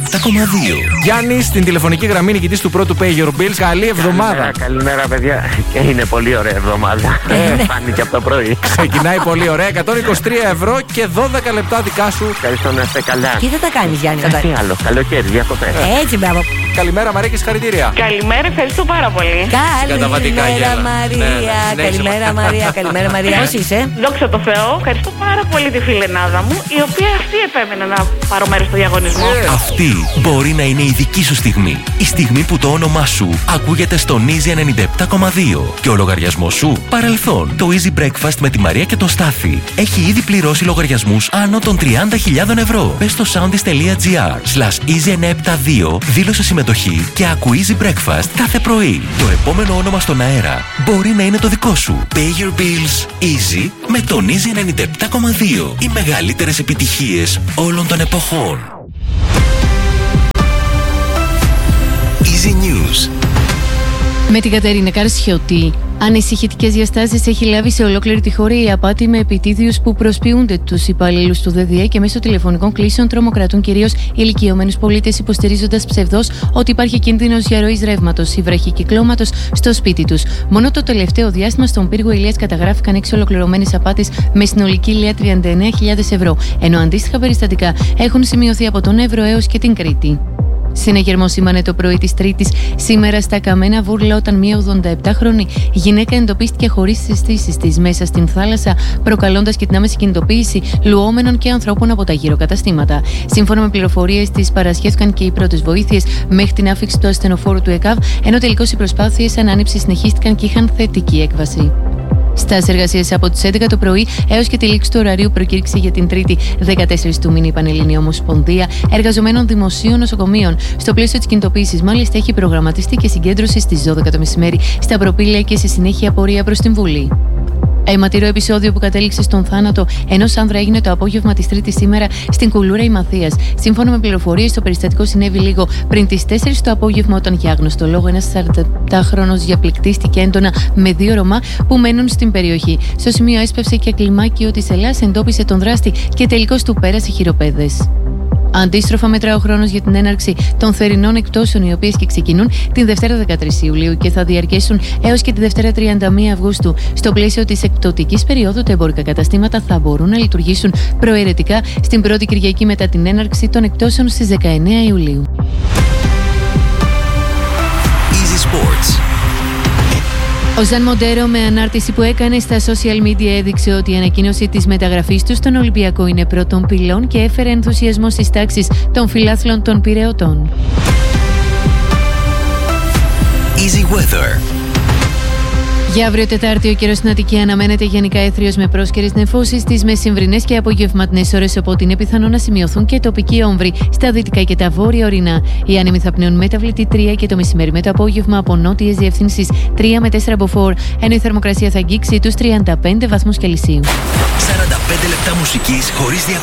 Γιάννη, στην τηλεφωνική γραμμή νικητής του πρώτου Pay Your Bills. Καλή εβδομάδα. Καλημέρα, παιδιά. Είναι πολύ ωραία εβδομάδα. Φάνηκε από το πρωί. Ξεκινάει πολύ ωραία. 123 ευρώ και 12 λεπτά δικά σου. Ευχαριστώ, να είστε καλά. Τι θα τα κάνεις, Γιάννη? Τι άλλο, καλοκαίρι, διακοπές. Έτσι, μπράβο. Καλημέρα, Μαρία, και συγχαρητήρια. Καλημέρα, ευχαριστώ πάρα πολύ. Καλημέρα, Μαρία. Καλημέρα, Μαρία. Καλημέρα, Μαρία. Πώς είσαι? Δόξα τω Θεώ, ευχαριστώ πάρα πολύ τη φιλενάδα μου, η οποία αυτή επέμενε να πάρω μέρος στο διαγωνισμό. Αυτή μπορεί να είναι η δική σου στιγμή. Η στιγμή που το όνομά σου ακούγεται στον Easy 97,2 και ο λογαριασμός σου παρελθόν. Το Easy Breakfast με τη Μαρία και τον Στάθη έχει ήδη πληρώσει λογαριασμούς άνω των 30.000 ευρώ. Μπες στο soundis.gr/easy972, δήλωσε συμμετοχή και άκου Easy Breakfast κάθε πρωί. Το επόμενο όνομα στον αέρα μπορεί να είναι το δικό σου. Pay your bills easy με τον Easy 97,2. Οι μεγαλύτερες επιτυχίες όλων των εποχών. Easy News. Με την Κατερίνα Καρσιώτη. Ανησυχητικές διαστάσεις έχει λάβει σε ολόκληρη τη χώρα η απάτη με επιτίδιους που προσποιούνται τους υπαλλήλους του ΔΔΕ και μέσω τηλεφωνικών κλήσεων τρομοκρατούν κυρίως ηλικιωμένους πολίτες, υποστηρίζοντας ψευδώς ότι υπάρχει κίνδυνος διαρροής ρεύματος ή βραχικυκλώματος στο σπίτι τους. Μόνο το τελευταίο διάστημα στον πύργο Ηλίας καταγράφηκαν 6 ολοκληρωμένες απάτες με συνολική ηλία 39.000 ευρώ, ενώ αντίστοιχα περιστατικά έχουν σημειωθεί από τον Εύρο έως και την Κρήτη. Συνεγερμό σήμανε το πρωί της Τρίτης σήμερα στα Καμένα Βούρλα, όταν μια 87χρονη γυναίκα εντοπίστηκε χωρίς τις αισθήσεις της μέσα στην θάλασσα, προκαλώντας και την άμεση κινητοποίηση λουόμενων και ανθρώπων από τα γύρω καταστήματα. Σύμφωνα με πληροφορίες της, παρασχέθηκαν και οι πρώτες βοήθειες μέχρι την άφιξη του ασθενοφόρου του ΕΚΑΒ, ενώ τελικώς οι προσπάθειες ανάνυψης συνεχίστηκαν και είχαν θετική έκβαση. Στάση εργασίας από τις 11 το πρωί έως και τη λήξη του ωραρίου προκήρυξε για την Τρίτη 14 του μήνα η Πανελληνία Ομοσπονδία Εργαζομένων Δημοσίων Νοσοκομείων. Στο πλαίσιο της κινητοποίησης, μάλιστα, έχει προγραμματιστεί και συγκέντρωση στις 12 το μεσημέρι στα Προπήλαια και στη συνέχεια πορεία προς την Βουλή. Αιματηρό επεισόδιο που κατέληξε στον θάνατο ενός άνδρα έγινε το απόγευμα της Τρίτης σήμερα στην Κουλούρα Ημαθίας. Σύμφωνα με πληροφορίες, το περιστατικό συνέβη λίγο πριν τις 4 το απόγευμα, όταν για άγνωστο λόγο ένας 47χρονος διαπληκτίστηκε έντονα με 2 Ρωμά που μένουν στην περιοχή. Στο σημείο έσπευσε και κλιμάκιο της Ελλάς, εντόπισε τον δράστη και τελικώς του πέρασε χειροπέδες. Αντίστροφα, μετρά ο χρόνος για την έναρξη των θερινών εκπτώσεων, οι οποίες και ξεκινούν την Δευτέρα 13 Ιουλίου και θα διαρκέσουν έως και τη Δευτέρα 31 Αυγούστου. Στο πλαίσιο της εκπτωτικής περίοδου, τα εμπορικά καταστήματα θα μπορούν να λειτουργήσουν προαιρετικά στην πρώτη Κυριακή μετά την έναρξη των εκπτώσεων στις 19 Ιουλίου. Easy Sports. Ο Ζαν Μοντέρο, με ανάρτηση που έκανε στα social media, έδειξε ότι η ανακοίνωση της μεταγραφής του στον Ολυμπιακό είναι πρώτων πυλών και έφερε ενθουσιασμό στις τάξεις των φιλάθλων των Πειραιωτών. Easy Weather. Για αύριο Τετάρτη, ο καιρός στην Αττική αναμένεται γενικά έθριος με πρόσκαιρες νεφώσεις στις μεσημβρινές και απογευματινές ώρες, οπότε είναι πιθανό να σημειωθούν και τοπικοί όμβροι στα δυτικά και τα βόρεια ορεινά. Οι άνεμοι θα πνέουν μεταβλητή 3 και το μεσημέρι με το απόγευμα από νότιες διευθύνσεις 3 με 4 μποφόρ, ενώ η θερμοκρασία θα αγγίξει τους 35 βαθμούς Κελσίου. 45 λεπτά μουσικής χωρίς διακοπές.